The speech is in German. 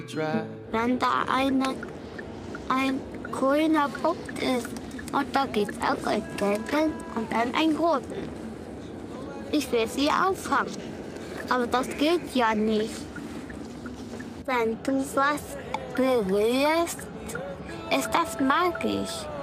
Wenn da ein grüner Punkt ist und da geht's auch einen gelben und dann einen roten. Ich will sie auffangen, aber das geht ja nicht. Wenn du was berührst, ist das magisch.